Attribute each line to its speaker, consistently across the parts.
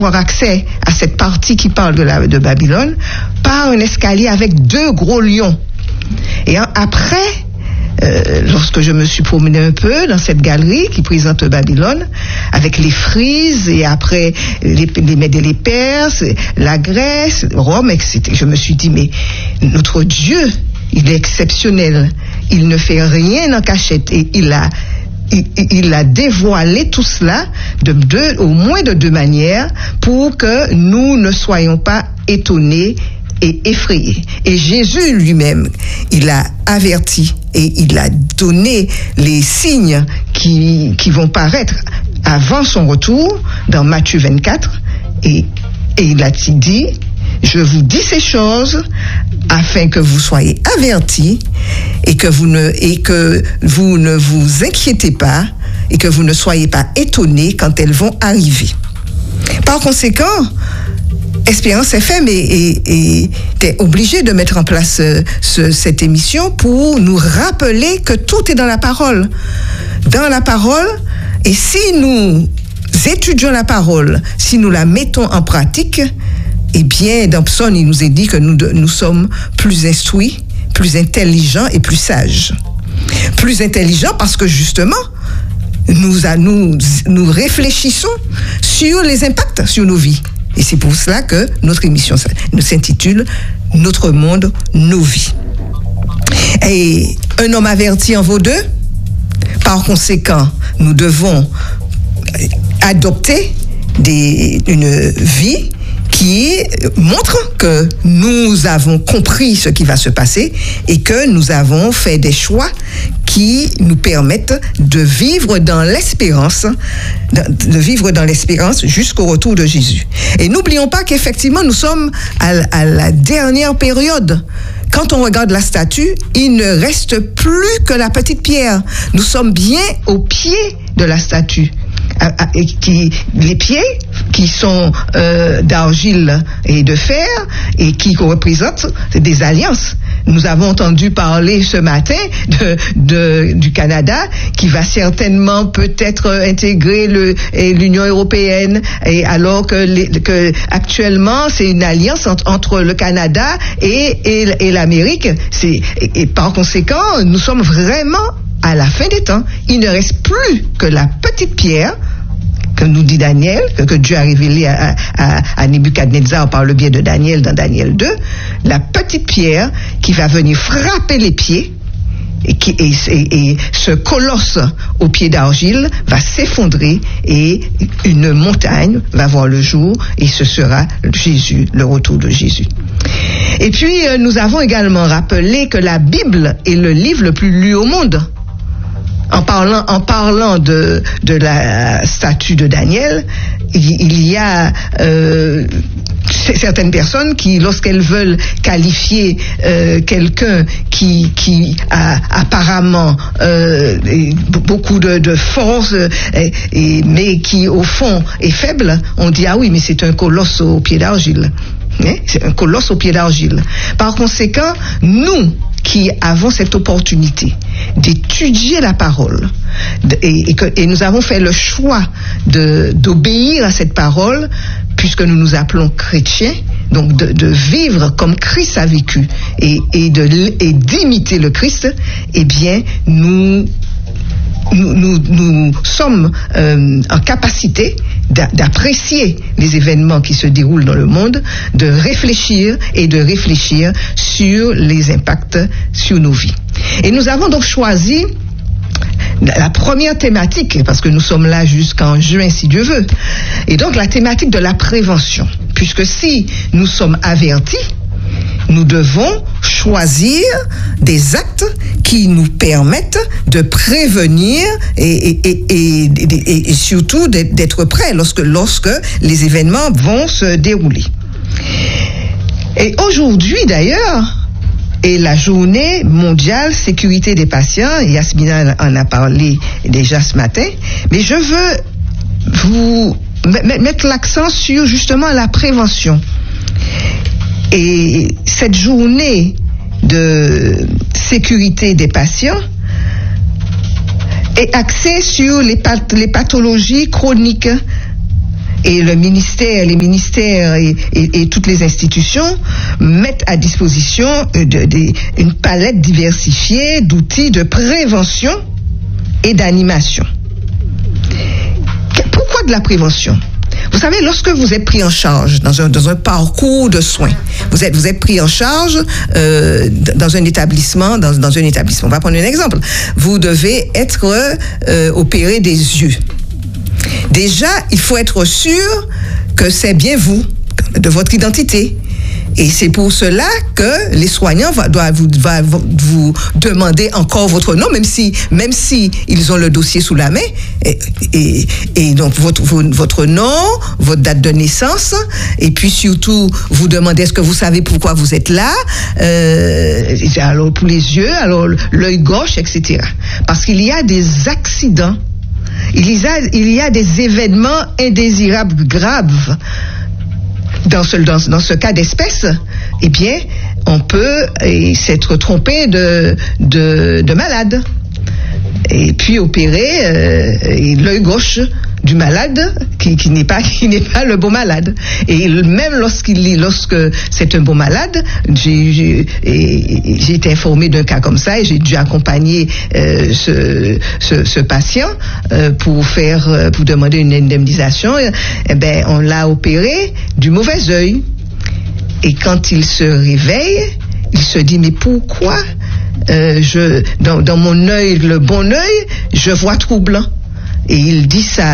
Speaker 1: avoir accès à cette partie qui parle de Babylone par un escalier avec 2 gros lions. Et après, lorsque je me suis promené un peu dans cette galerie qui présente Babylone, avec les frises et après les Mèdes et les Perses, la Grèce, Rome, etc., je me suis dit, mais notre Dieu, il est exceptionnel. Il ne fait rien en cachette et il a dévoilé tout cela au moins de 2 manières pour que nous ne soyons pas étonnés et effrayés. Et Jésus lui-même, il a averti et il a donné les signes qui vont paraître avant son retour dans Matthieu 24 et il a dit, je vous dis ces choses afin que vous soyez avertis et que vous ne vous inquiétez pas et que vous ne soyez pas étonnés quand elles vont arriver. Par conséquent, Espérance FM était obligé de mettre en place cette émission pour nous rappeler que tout est dans la parole. Dans la parole, et si nous étudions la parole, si nous la mettons en pratique, eh bien, dans Psaume, il nous est dit que nous sommes plus instruits, plus intelligents et plus sages. Plus intelligents parce que justement, nous réfléchissons sur les impacts sur nos vies. Et c'est pour cela que notre émission s'intitule « Notre monde, nos vies ». Et un homme averti en vaut 2. Par conséquent, nous devons adopter une vie qui montre que nous avons compris ce qui va se passer et que nous avons fait des choix qui nous permettent de vivre dans l'espérance, jusqu'au retour de Jésus. Et n'oublions pas qu'effectivement, nous sommes à la dernière période. Quand on regarde la statue, il ne reste plus que la petite pierre. Nous sommes bien au pied de la statue. Les pieds qui sont d'argile et de fer et qui représentent des alliances. Nous avons entendu parler ce matin du Canada qui va certainement peut-être intégrer l'Union européenne, et alors que actuellement c'est une alliance entre le Canada et l'Amérique. Et par conséquent, nous sommes vraiment à la fin des temps. Il ne reste plus que la petite pierre que nous dit Daniel, que Dieu a révélé à Nebuchadnezzar par le biais de Daniel dans Daniel 2, la petite pierre qui va venir frapper les pieds et ce colosse au pied d'argile va s'effondrer et une montagne va voir le jour et ce sera Jésus, le retour de Jésus. Et puis nous avons également rappelé que la Bible est le livre le plus lu au monde. En parlant de la statue de Daniel, il y a certaines personnes qui, lorsqu'elles veulent qualifier quelqu'un qui a apparemment beaucoup de force, mais qui au fond est faible, on dit ah oui, mais c'est un colosse au pied d'argile. C'est un colosse au pied d'argile. Par conséquent, nous qui avons cette opportunité d'étudier la parole et nous avons fait le choix d'obéir à cette parole puisque nous nous appelons chrétiens, donc de vivre comme Christ a vécu et d'imiter le Christ, eh bien nous sommes en capacité d'apprécier les événements qui se déroulent dans le monde, de réfléchir sur les impacts sur nos vies. Et nous avons donc choisi la première thématique, parce que nous sommes là jusqu'en juin si Dieu veut, et donc la thématique de la prévention, puisque si nous sommes avertis, nous devons choisir des actes qui nous permettent de prévenir et surtout d'être prêts lorsque les événements vont se dérouler. Et aujourd'hui d'ailleurs est la journée mondiale sécurité des patients. Yasmina en a parlé déjà ce matin, mais je veux vous mettre l'accent sur justement la prévention. Et cette journée de sécurité des patients est axée sur les pathologies chroniques Et les ministères et toutes les institutions mettent à disposition une palette diversifiée d'outils de prévention et d'animation. Pourquoi de la prévention? Vous savez, lorsque vous êtes pris en charge dans un parcours de soins, vous êtes pris en charge dans un établissement, On va prendre un exemple. Vous devez être opéré des yeux. Déjà, il faut être sûr que c'est bien vous, de votre identité. Et c'est pour cela que les soignants doivent vous demander encore votre nom, même si ils ont le dossier sous la main. Et donc votre nom, votre date de naissance, et puis surtout vous demandez est-ce que vous savez pourquoi vous êtes là. Alors pour les yeux, alors l'œil gauche, etc. Parce qu'il y a des accidents, il y a des événements indésirables graves. Dans ce cas d'espèce, eh bien, on peut s'être trompé de malade. Et puis opérer l'œil gauche du malade qui n'est pas le bon malade. Et même lorsque c'est un bon malade, j'ai été informé d'un cas comme ça et j'ai dû accompagner ce patient pour demander une indemnisation. Eh ben, on l'a opéré du mauvais œil. Et quand il se réveille, il se dit mais pourquoi dans mon œil, le bon œil, je vois troublant. Et il dit ça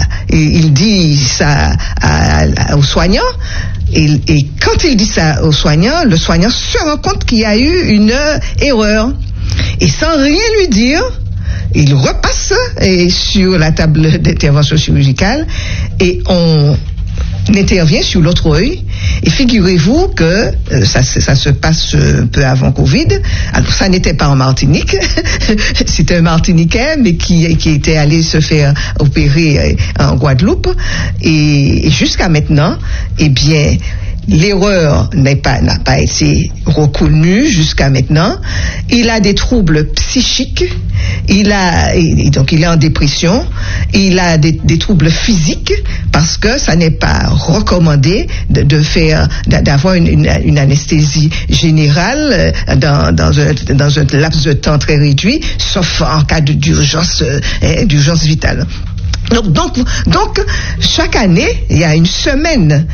Speaker 1: au soignant. Et quand il dit ça au soignant, le soignant se rend compte qu'il y a eu une erreur. Et sans rien lui dire, il repasse sur la table d'intervention chirurgicale et on intervient sur l'autre œil. Et figurez-vous que ça se passe un peu avant Covid. Alors ça n'était pas en Martinique, c'était un Martiniquais mais qui était allé se faire opérer en Guadeloupe. Et jusqu'à maintenant, eh bien, l'erreur n'a pas été reconnue jusqu'à maintenant. Il a des troubles psychiques. Donc il est en dépression. Il a des troubles physiques parce que ça n'est pas recommandé d'avoir une anesthésie générale dans un laps de temps très réduit, sauf en cas d'urgence vitale. Donc, chaque année, il y a une semaine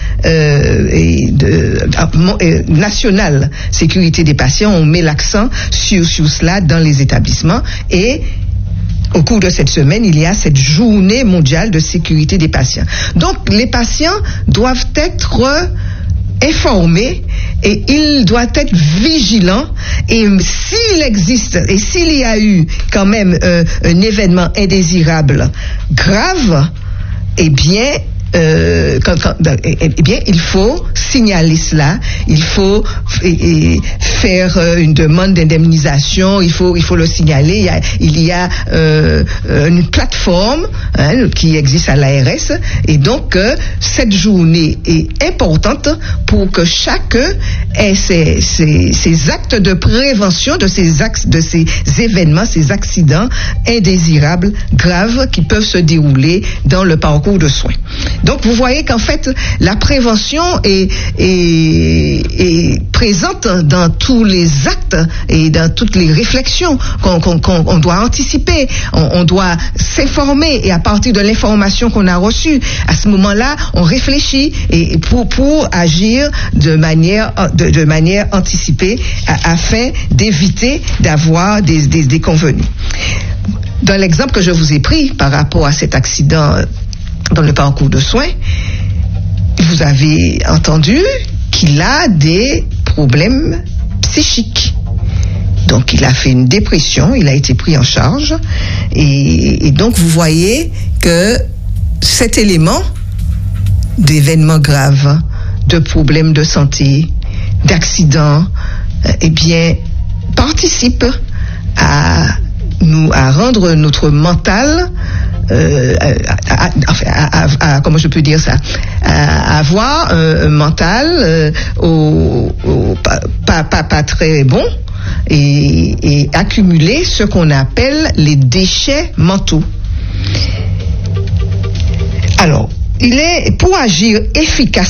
Speaker 1: nationale sécurité des patients. On met l'accent sur cela dans les établissements. Et au cours de cette semaine, il y a cette journée mondiale de sécurité des patients. Donc, les patients doivent être informés et il doit être vigilant. Et s'il existe et s'il y a eu quand même un événement indésirable grave, eh bien il faut signaler cela, il faut faire une demande d'indemnisation, il faut le signaler. Il y a une plateforme qui existe à l'ARS et donc cette journée est importante pour que chacun ait ces actes de prévention de ces événements, ces accidents indésirables graves qui peuvent se dérouler dans le parcours de soins. Donc vous voyez qu'en fait la prévention est présente dans tous les actes et dans toutes les réflexions qu'on doit anticiper. On doit s'informer et à partir de l'information qu'on a reçue, à ce moment-là, on réfléchit et pour agir de manière anticipée afin d'éviter d'avoir des déconvenues. Dans l'exemple que je vous ai pris par rapport à cet accident dans le parcours de soins, vous avez entendu qu'il a des problèmes psychiques. Donc il a fait une dépression, il a été pris en charge et donc vous voyez que cet élément d'événements graves, de problèmes de santé, d'accidents, eh bien participe à rendre notre mental comment je peux dire ça, à avoir un mental pas très bon et accumuler ce qu'on appelle les déchets mentaux. Alors, il est pour agir efficacement.